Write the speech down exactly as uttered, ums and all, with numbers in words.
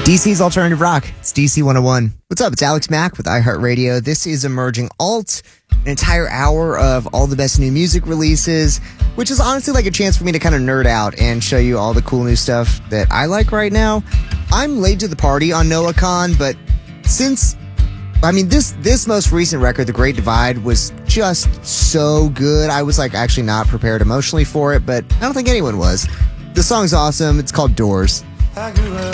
D C's Alternative Rock. It's D C one oh one. What's up? It's Alex Mack with iHeartRadio. This is Emerging Alt, an entire hour of all the best new music releases, which is honestly like a chance for me to kind of nerd out and show you all the cool new stuff that I like right now. I'm late to the party on Noah Kahan, but since, I mean, this this most recent record, The Great Divide, was just so good. I was like actually not prepared emotionally for it, but I don't think anyone was. The song's awesome. It's called Doors. I grew up